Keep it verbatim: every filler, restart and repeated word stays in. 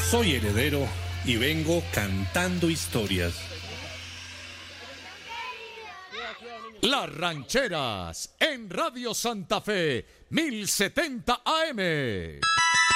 Soy heredero y vengo cantando historias. Las Rancheras en Radio Santa Fe, mil setenta A M.